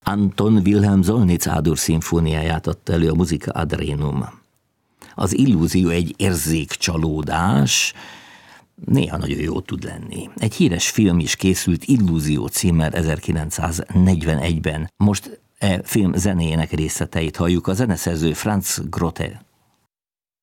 Anton Wilhelm Solnitz A-dur szimfóniáját adta elő a Musica Adrenum. Az illúzió egy érzékcsalódás, néha nagyon jó tud lenni. Egy híres film is készült Illúzió címmel 1941-ben. Most film zenéjének részleteit halljuk. A zeneszerző Franz Grote